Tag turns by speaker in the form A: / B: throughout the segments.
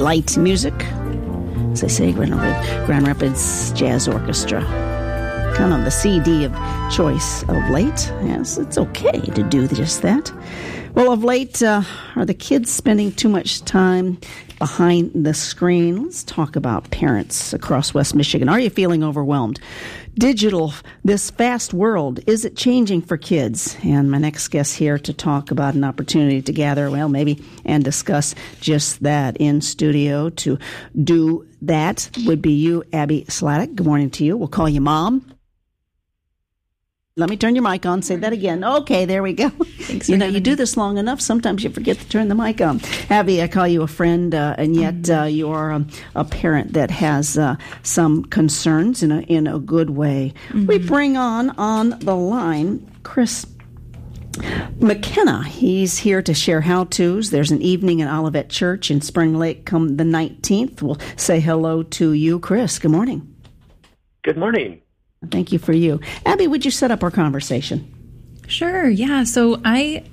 A: light music. As I say, Grand Rapids Jazz Orchestra. Kind of the CD of choice of late. Yes, it's okay to do just that. Well, of late, are the kids spending too much time behind the screen? Let's talk about parents across West Michigan. Are you feeling overwhelmed? Digital, this fast world, is it changing for kids? And my next guest here to talk about an opportunity to gather, maybe, and discuss just that in studio. To do that would be you, Abby Sladek. Good morning to you. We'll call you Mom. Let me turn your mic on. Say that again. Okay, there we go.
B: Thanks
A: you do this long enough, sometimes you forget to turn the mic on. Abby, I call you a friend, and yet you are a parent that has some concerns in a good way. Mm-hmm. We bring on the line Chris McKenna. He's here to share how-tos. There's an evening in Olivet Church in Spring Lake come the 19th. We'll say hello to you, Chris. Good morning.
C: Good morning.
A: Thank you for you. Abby, would you set up our conversation?
B: Sure, yeah. So I,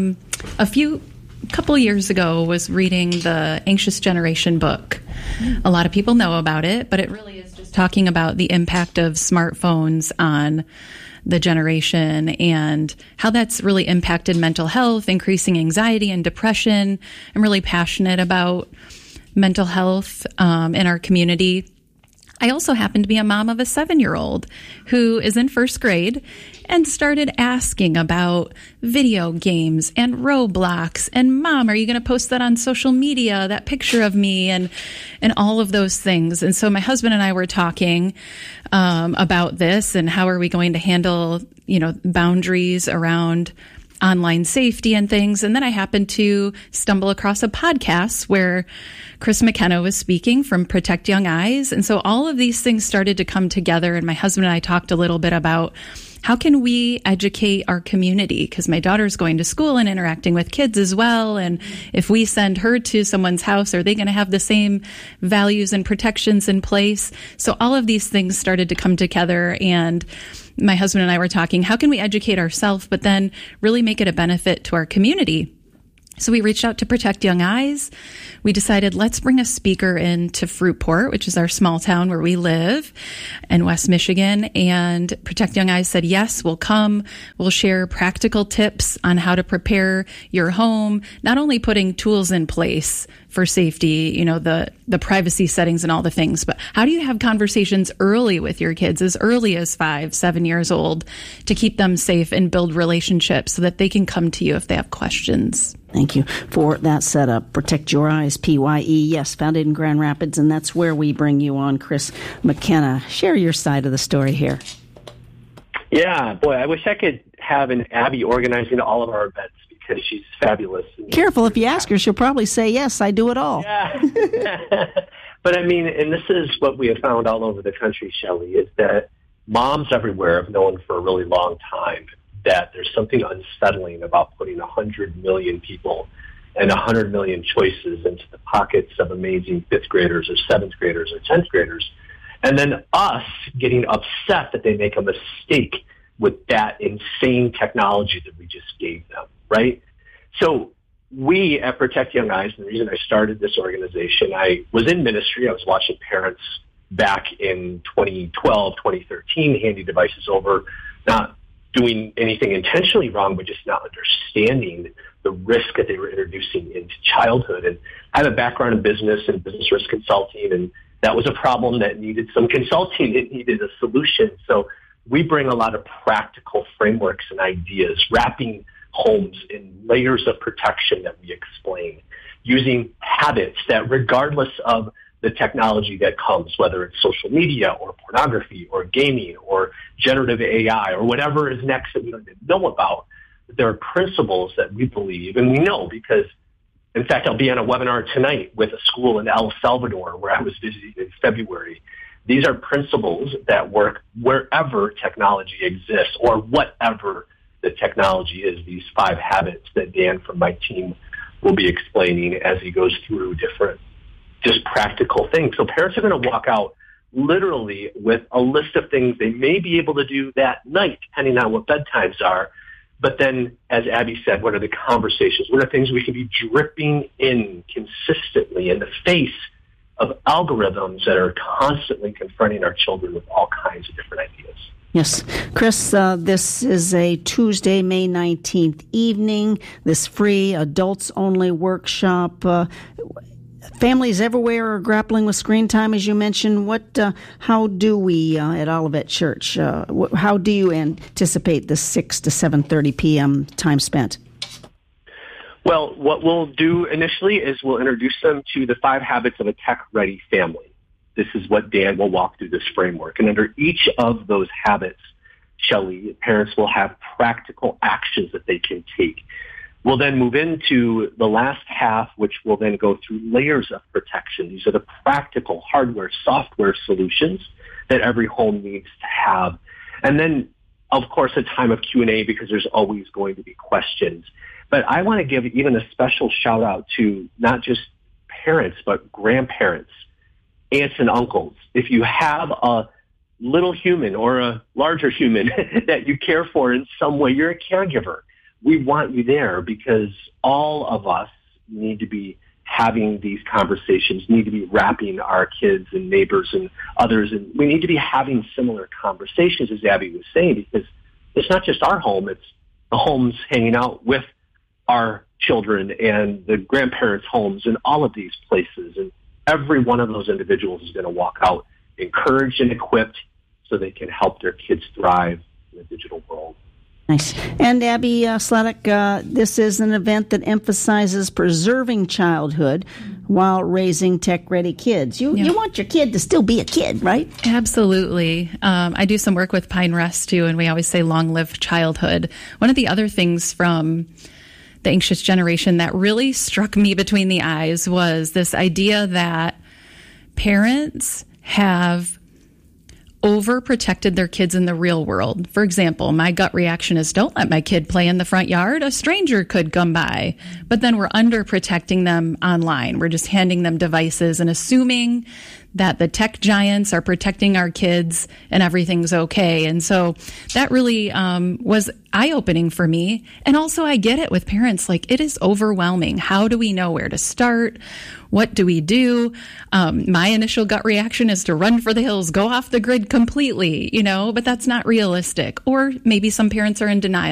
B: couple years ago, was reading the Anxious Generation book. A lot of people know about it, but it really is just talking about the impact of smartphones on the generation and how that's really impacted mental health, increasing anxiety and depression. I'm really passionate about mental health in our community. I also happen to be a mom of a 7-year-old who is in first grade and started asking about video games and Roblox. And Mom, are you going to post that on social media, that picture of me and all of those things? And so my husband and I were talking about this and how are we going to handle, boundaries around online safety and things. And then I happened to stumble across a podcast where Chris McKenna was speaking from Protect Young Eyes. And so all of these things started to come together. And my husband and I talked a little bit about how can we educate our community? Because my daughter's going to school and interacting with kids as well. And if we send her to someone's house, are they going to have the same values and protections in place? So all of these things started to come together. And my husband and I were talking, how can we educate ourselves, but then really make it a benefit to our community? So we reached out to Protect Young Eyes. We decided, let's bring a speaker into Fruitport, which is our small town where we live in West Michigan. And Protect Young Eyes said, yes, we'll come. We'll share practical tips on how to prepare your home, not only putting tools in place for safety, the privacy settings and all the things, but how do you have conversations early with your kids, as early as 5, 7 years old, to keep them safe and build relationships so that they can come to you if they have questions?
A: Thank you for that setup. Protect Your Eyes, PYE, yes, founded in Grand Rapids, and that's where we bring you on. Chris McKenna, share your side of the story here.
C: Yeah, boy, I wish I could have an Abby organizing all of our events because she's fabulous.
A: Careful, if you ask her, she'll probably say, yes, I do it all.
C: Yeah. But I mean, and this is what we have found all over the country, Shelley, is that moms everywhere have known for a really long time that there's something unsettling about putting 100 million people and 100 million choices into the pockets of amazing 5th graders or 7th graders or 10th graders, and then us getting upset that they make a mistake with that insane technology that we just gave them, right? So we at Protect Young Eyes, and the reason I started this organization, I was in ministry. I was watching parents back in 2012, 2013, handing devices over, not doing anything intentionally wrong, but just not understanding the risk that they were introducing into childhood. And I have a background in business and business risk consulting, and that was a problem that needed some consulting. It needed a solution. So we bring a lot of practical frameworks and ideas, wrapping homes in layers of protection that we explain, using habits that regardless of the technology that comes, whether it's social media or pornography or gaming or generative AI or whatever is next that we don't even know about, there are principles that we believe, and we know because, in fact, I'll be on a webinar tonight with a school in El Salvador where I was visiting in February. These are principles that work wherever technology exists or whatever the technology is, these 5 habits that Dan from my team will be explaining as he goes through different just practical things. So parents are going to walk out literally with a list of things they may be able to do that night, depending on what bedtimes are, But then, as Abby said, what are the conversations? What are things we can be dripping in consistently in the face of algorithms that are constantly confronting our children with all kinds of different ideas?
A: Yes. Chris, this is a Tuesday, May 19th evening, this free adults-only workshop. Families everywhere are grappling with screen time, as you mentioned. How do we at Olivet Church, how do you anticipate the 6 to 7:30 p.m. time spent?
C: Well, what we'll do initially is we'll introduce them to the 5 habits of a tech-ready family. This is what Dan will walk through this framework. And under each of those habits, Shelley, parents will have practical actions that they can take. We'll then move into the last half, which will then go through layers of protection. These are the practical hardware, software solutions that every home needs to have. And then, of course, a time of Q&A because there's always going to be questions. But I want to give even a special shout out to not just parents, but grandparents, aunts and uncles. If you have a little human or a larger human that you care for in some way, you're a caregiver. We want you there because all of us need to be having these conversations, need to be wrapping our kids and neighbors and others. And we need to be having similar conversations, as Abby was saying, because it's not just our home, it's the homes hanging out with our children and the grandparents' homes and all of these places. And every one of those individuals is going to walk out encouraged and equipped so they can help their kids thrive in the digital world.
A: Nice. And Abby Sladek, this is an event that emphasizes preserving childhood while raising tech-ready kids. You want your kid to still be a kid, right?
B: Absolutely. I do some work with Pine Rest, too, and we always say long live childhood. One of the other things from the anxious generation that really struck me between the eyes was this idea that parents have overprotected their kids in the real world. For example, my gut reaction is don't let my kid play in the front yard. A stranger could come by. But then we're underprotecting them online. We're just handing them devices and assuming that the tech giants are protecting our kids and everything's okay. And so that really was eye-opening for me. And also I get it with parents. Like, it is overwhelming. How do we know where to start? What do we do? My initial gut reaction is to run for the hills, go off the grid completely, but that's not realistic. Or maybe some parents are in denial.